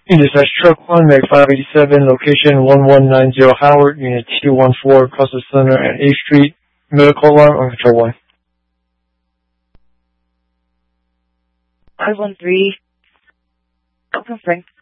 Dispatch Truck 1, Meg 587, location 1190 Howard, Unit 214, Cluster Center at 8th Street. Medical alarm on Control 1. 513. Open Frank.